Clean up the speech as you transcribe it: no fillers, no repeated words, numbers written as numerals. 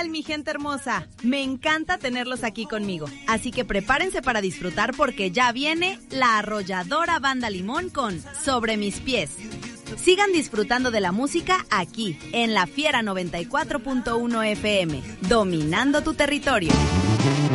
mi gente hermosa? Me encanta tenerlos aquí conmigo, así que prepárense para disfrutar porque ya viene la arrolladora Banda Limón con Sobre Mis Pies. Sigan disfrutando de la música aquí, en La Fiera 94.1 FM, dominando tu territorio.